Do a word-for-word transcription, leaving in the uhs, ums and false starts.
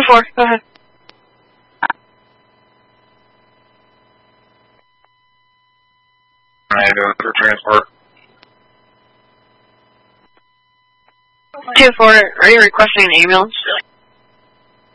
four, go ahead. I do it for transport. two four, are you requesting an ambulance?